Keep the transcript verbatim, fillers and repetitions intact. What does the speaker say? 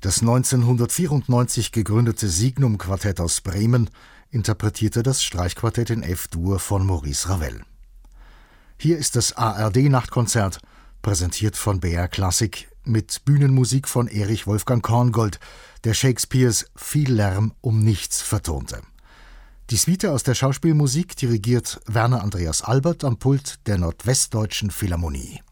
Das neunzehnhundertvierundneunzig gegründete Signum-Quartett aus Bremen interpretierte das Streichquartett in F-Dur von Maurice Ravel. Hier ist das A R D-Nachtkonzert, präsentiert von B R Klassik, mit Bühnenmusik von Erich Wolfgang Korngold, der Shakespeares Viel Lärm um nichts vertonte. Die Suite aus der Schauspielmusik dirigiert Werner Andreas Albert am Pult der Nordwestdeutschen Philharmonie.